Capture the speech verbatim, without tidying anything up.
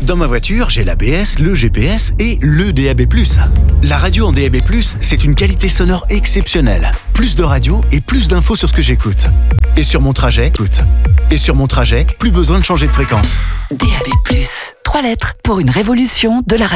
Dans ma voiture, j'ai l'A B S, le G P S et le D A B plus. La radio en D A B plus, c'est une qualité sonore exceptionnelle. Plus de radio et plus d'infos sur ce que j'écoute. Et sur mon trajet, écoute. Et sur mon trajet, plus besoin de changer de fréquence. D A B plus, trois lettres pour une révolution de la radio.